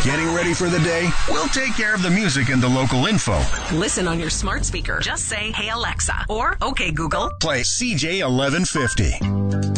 Getting ready for the day? We'll take care of the music and the local info. Listen on your smart speaker. Just say, "Hey Alexa," or "Okay Google." Play CJ 1150.